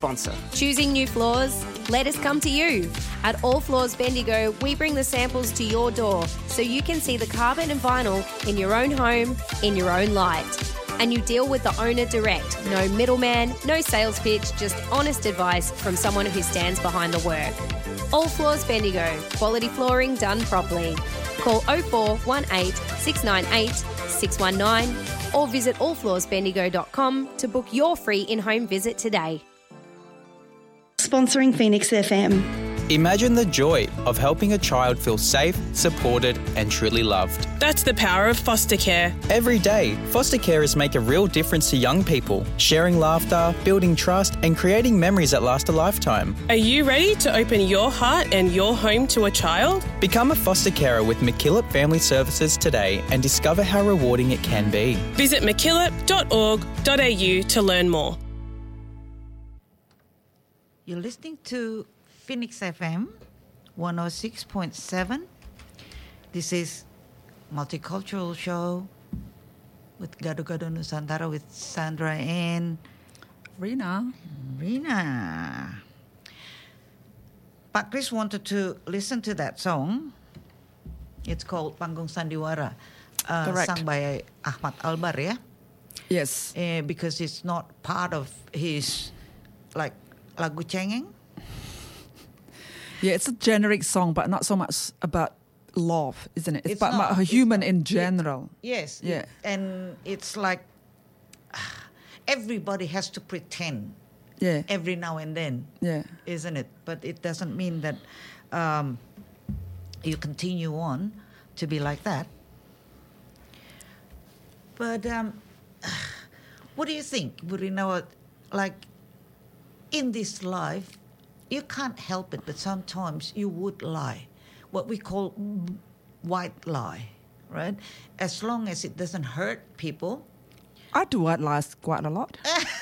sponsor. Choosing new floors? Let us come to you. At All Floors Bendigo, we bring the samples to your door so you can see the carpet and vinyl in your own home, in your own light. And you deal with the owner direct. No middleman, no sales pitch, just honest advice from someone who stands behind the work. All Floors Bendigo. Quality flooring done properly. Call 0418 698 619 or visit allfloorsbendigo.com to book your free in-home visit today. Sponsoring Phoenix FM. Imagine the joy of helping a child feel safe, supported and truly loved. That's the power of foster care. Every day, foster carers make a real difference to young people, sharing laughter, building trust and creating memories that last a lifetime. Are you ready to open your heart and your home to a child? Become a foster carer with MacKillop Family Services today and discover how rewarding it can be. Visit mackillop.org.au to learn more. You're listening to Phoenix FM 106.7. This is Multicultural Show with Gado-Gado Nusantara with Sandra and Rina. Pak Chris wanted to listen to that song. It's called Panggung Sandiwara, sung by Ahmad Albar, yeah? Yes. Because it's not part of his, like, lagu cengeng. Yeah, it's a generic song, but not so much about love, isn't it? It's about a human in general. Yes. Yeah. And it's like everybody has to pretend. Yeah. Every now and then. Yeah. Isn't it? But it doesn't mean that you continue on to be like that. But what do you think, Burina? Like, in this life, you can't help it, but sometimes you would lie. What we call white lie, right? As long as it doesn't hurt people. I do white lies quite a lot.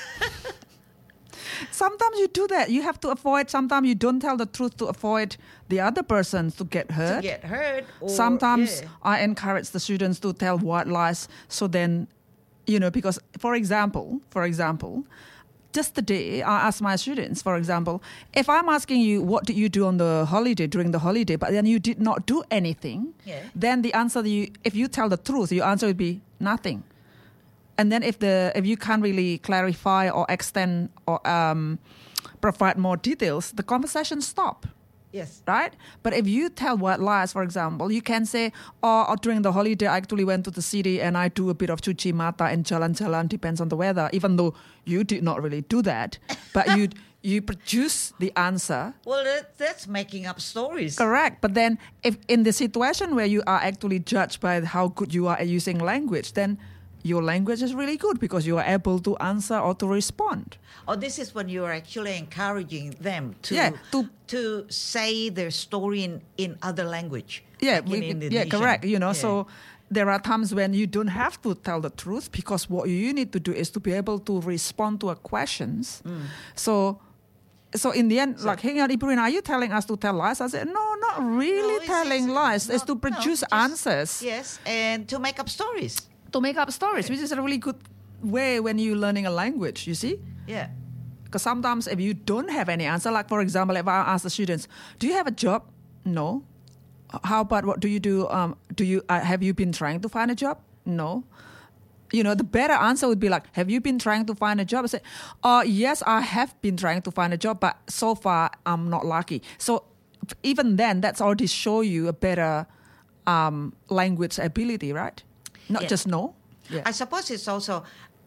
Sometimes you do that. You have to avoid. Sometimes you don't tell the truth to avoid the other person to get hurt. Or, sometimes I encourage the students to tell white lies. So then, because, for example, just today, I asked my students, for example, if I'm asking you, what did you do on the holiday, during the holiday, but then you did not do anything, then the answer, if you tell the truth, your answer would be nothing. And then if you can't really clarify or extend or provide more details, the conversation stop. Yes. Right? But if you tell white lies, for example, you can say, during the holiday, I actually went to the city and I do a bit of cuci mata and jalan-jalan, depends on the weather, even though you did not really do that. But you produce the answer. Well, that's making up stories. Correct. But then if in the situation where you are actually judged by how good you are at using language, then your language is really good because you are able to answer or to respond. This is when you are actually encouraging them to say their story in other language. Yeah, like correct. So there are times when you don't have to tell the truth because what you need to do is to be able to respond to a questions. So in the end, like, hang on, Ibrahim, are you telling us to tell lies? I said, no, not really telling lies. It's to produce answers. Yes, and to make up stories. Which is a really good way when you're learning a language, you see? Yeah. Because sometimes if you don't have any answer, like, for example, if I ask the students, do you have a job? No. How about what do you do? Have you been trying to find a job? No. The better answer would be like, have you been trying to find a job? I say, yes, I have been trying to find a job, but so far I'm not lucky. So even then, that's already show you a better language ability, right? Not just no. Yeah. I suppose it's also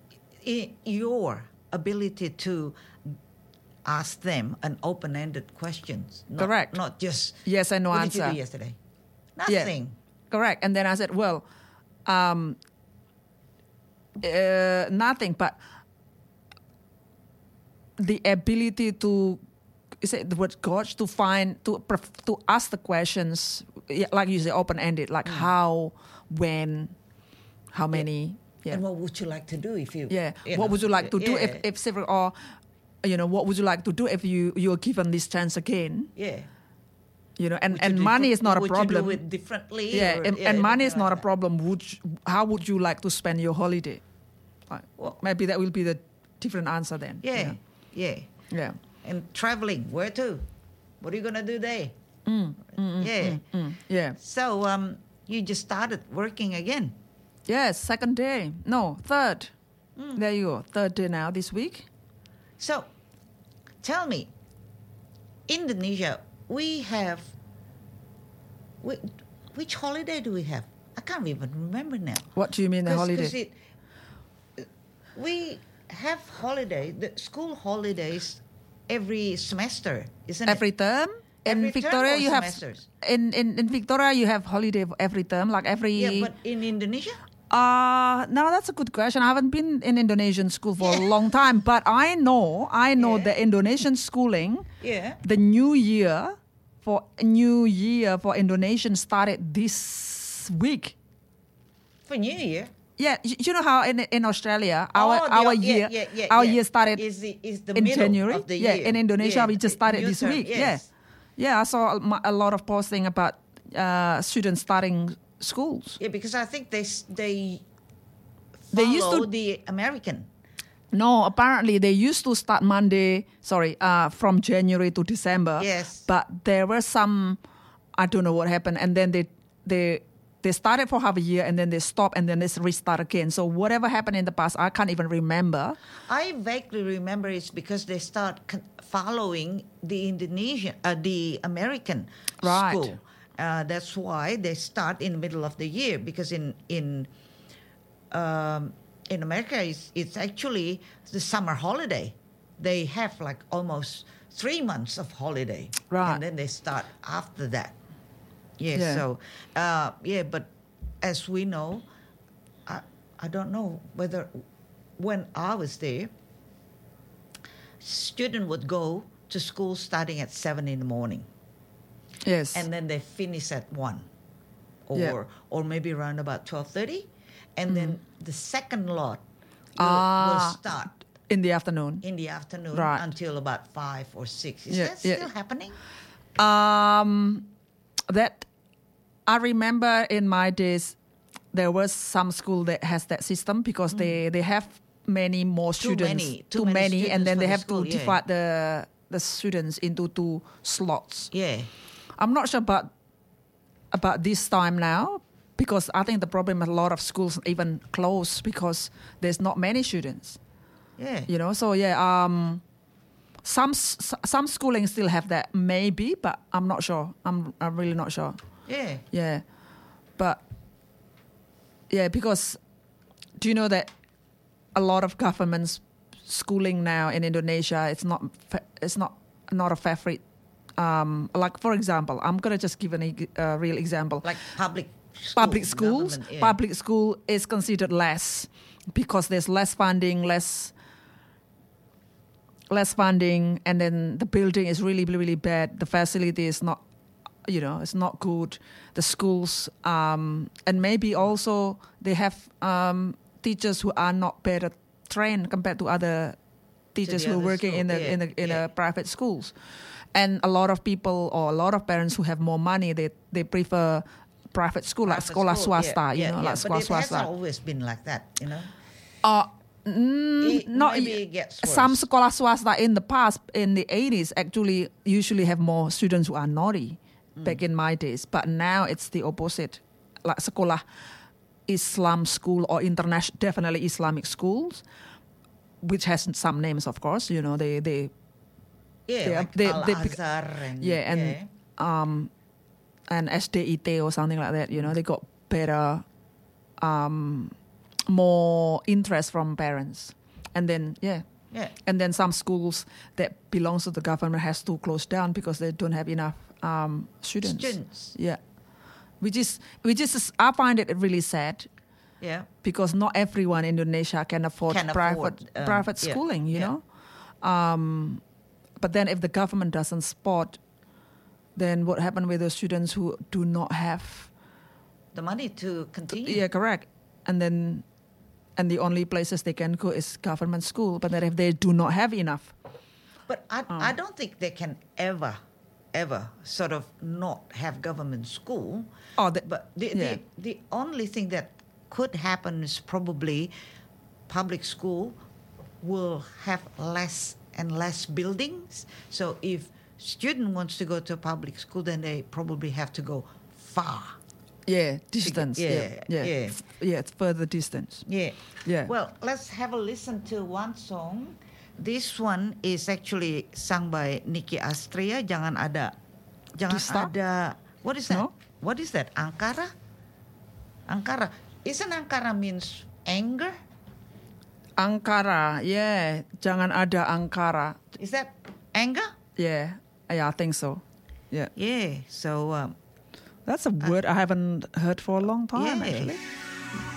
your ability to ask them an open-ended questions. Correct. Not just yes and no what answer. What did you do yesterday? Nothing. Yeah. Correct. And then I said, well, nothing, but the ability to, is it the word gauge, to find, to ask the questions, like you say, open-ended, like how, when, how many. Yeah. And what would you like to do if you... Yeah. What would you like to do if several, or, what would you like to do if you are given this chance again? Yeah. And money is not a problem. Would you do it differently? Yeah, and money is not a problem. How would you like to spend your holiday? Maybe that will be the different answer then. Yeah. And traveling, where to? What are you gonna do there? Yeah. So you just started working again. Yes, second day. No, third. There you go. Third day now this week. So tell me, Indonesia, we have. Which holiday do we have? I can't even remember now. What do you mean the holiday? We have the school holidays every semester, isn't Every it? term? Every In term Victoria, or you have semesters? in Victoria you have holiday every term, like every. Yeah, but in Indonesia, Now that's a good question. I haven't been in Indonesian school for a long time, but I know Yeah. the Indonesian schooling. yeah. The new year for Indonesian started this week. For New Year. Yeah, you know how in Australia Oh, our yeah, year yeah, our yeah. year started is the in middle January. of the Yeah, year. in Indonesia Yeah, we just started new this term, week. yes. Yeah, I saw a lot of posting about students starting schools. Yeah, because I think they They used follow to- the American. No, apparently they used to start from January to December. Yes. But there were some, I don't know what happened, and then they started for half a year and then they stopped and then they restart again. So whatever happened in the past, I can't even remember. I vaguely remember it's because they start following the the American Right. school. That's why they start in the middle of the year, because in America it's actually the summer holiday. They have like almost 3 months of holiday, Right. and then they start after that. Yeah. Yeah. So but as we know, I don't know whether when I was there, student would go to school starting at 7 in the morning, Yes. and then they finish at 1, Yeah. or maybe around about 12:30, and then the second lot will Ah. start in the afternoon. in the afternoon Right. until about 5 or 6. Is Yeah, that yeah. still happening? That I remember in my days, there was some school that has that system because they have many more students, Too many and then students they for have the school, to yeah. divide the students into 2 slots. Yeah. I'm not sure about this time now, because I think the problem is a lot of schools even close because there's not many students. Yeah. You know, so some schooling still have that maybe, but I'm not sure. I'm really not sure. Yeah. Yeah, but because do you know that a lot of government schooling now in Indonesia, it's not a favorite. Like for example, I'm gonna just give a real example. Like public schools, government, yeah. public school is considered less because there's less funding, and then the building is really, really bad. The facility is not, it's not good. The schools, and maybe also they have teachers who are not better trained compared to other teachers the who are other working school, in yeah. a private schools. And a lot of people or a lot of parents who have more money, they prefer private school, like Private sekolah school, swasta, like but sekolah it has swasta. always been like that, Maybe it gets worse. some sekolah swasta in the past, in the 80s, actually usually have more students who are naughty back in my days. But now it's the opposite. Like sekolah Islam school or international, definitely Islamic schools, which has some names, of course. They like Al-Azhar and SDIT or something like that. They got better, more interest from parents, and then and then some schools that belongs to the government has to close down because they don't have enough students. Yeah, which is I find it really sad. Yeah. Because not everyone in Indonesia can afford private schooling, you know. But then if the government doesn't support, then what happens with the students who do not have the money to continue? Yeah, correct. And the only places they can go is government school. But then if they do not have enough. But I don't think they can ever sort of not have government school. But the only thing that could happen is probably public school will have less and less buildings. So if student wants to go to a public school, then they probably have to go far. Yeah, distance. Yeah, yeah. It's further distance. Yeah. Yeah. Well, let's have a listen to one song. This one is actually sung by Nicky Astria. Jangan ada. Dusta? What is that? No? What is that? Angkara? Angkara. Isn't Angkara means anger? Angkara, yeah. Jangan ada angkara. Is that anger? Yeah, I think so. Yeah. Yeah. So That's a word I haven't heard for a long time, yeah. actually.